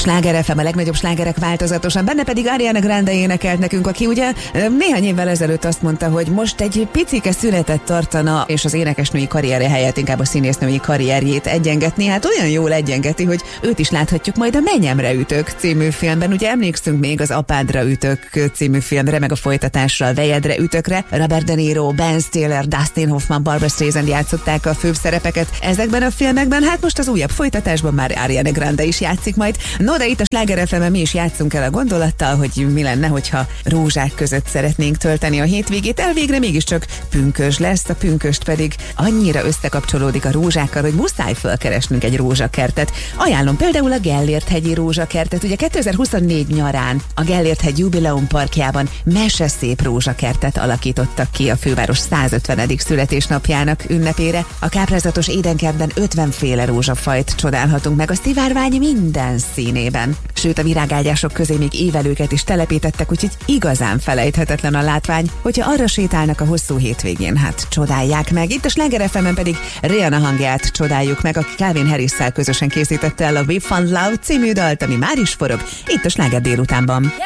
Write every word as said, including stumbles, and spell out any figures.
Sláger ef em, a legnagyobb slágerek változatosan, benne pedig Ariana Grande énekelt nekünk, aki ugye néhány évvel ezelőtt azt mondta, hogy most egy picike szünetet tartana, és az énekesnői karrierje helyett inkább a színésznői karrierjét egyengetni. Hát olyan jól egyengeti, hogy őt is láthatjuk majd a Menyemre ütök című filmben. Ugye emlékszünk még az Apádra ütök című filmre, meg a folytatásra, a Vejedre ütökre. Robert De Niro, Ben Stiller, Dustin Hoffman, Barbra Streisand játszották a főbb szerepeket ezekben a filmekben. Hát most az újabb folytatásban már Ariana Grande is játszik majd. No, de itt a Sláger ef em-en mi is játszunk el a gondolattal, hogy mi lenne, hogyha rózsák között szeretnénk tölteni a hétvégét. Elvégre mégiscsak pünkösd lesz, a pünkösd pedig annyira összekapcsolódik a rózsákkal, hogy muszáj felkeresnünk egy rózsakertet. Ajánlom például a Gellért-hegyi rózsakertet. Ugye kétezer-huszonnégy nyarán a Gellért-hegy Jubileum Parkjában meseszép rózsakertet alakítottak ki a főváros százötvenedik születésnapjának ünnepére. A káprázatos édenkertben ötvenféle rózsafajt csodálhatunk meg a szivárvány minden színében. Sőt, a virágágyások közé még évelőket is telepítettek, úgyhogy igazán felejthetetlen a látvány. Hogyha arra sétálnak a hosszú hétvégén, hát csodálják meg. Itt a Sláger ef em-en pedig Rihanna hangját csodáljuk meg, aki Calvin Harris-szel közösen készítette el a We Found Love című dalt, ami már is forog itt a Sláger délutánban.